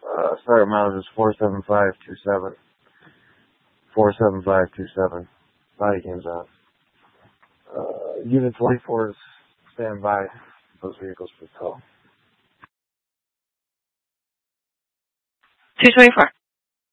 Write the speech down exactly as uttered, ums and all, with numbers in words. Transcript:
Uh, start mileage is four seven five two seven. four seven five two seven. Body cams on. Uh, Unit twenty-four is stand by. Those vehicles for tow. two twenty-four.